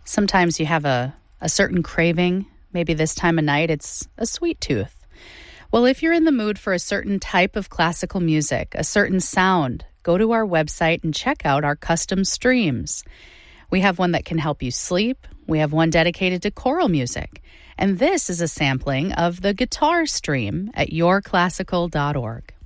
Sometimes you have a certain craving. Maybe this time of night it's a sweet tooth. Well, if you're in the mood for a certain type of classical music, a certain sound, go to our website and check out our custom streams. We have one that can help you sleep. We have one dedicated to choral music. And this is a sampling of the guitar stream at yourclassical.org.